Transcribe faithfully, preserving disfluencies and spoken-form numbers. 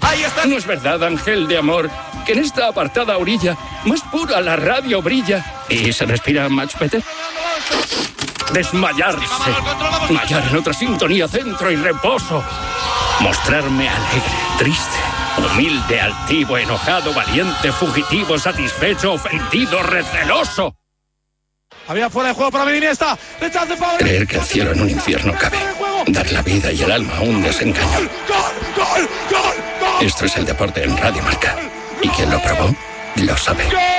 Ahí está. No es verdad, ángel de amor, que en esta apartada orilla más pura la radio brilla y se respira much better. Desmayarse. Mallar en otra sintonía, centro y reposo. Mostrarme alegre, triste, humilde, altivo, enojado, valiente, fugitivo, satisfecho, ofendido, receloso. Había fuera de juego para Iniesta. Rechace para... Creer que el cielo en un infierno cabe. Dar la vida y el alma a un desengaño. ¡Gol, gol, gol, gol! Esto es el deporte en Radio Marca. Y quien lo probó, lo sabe.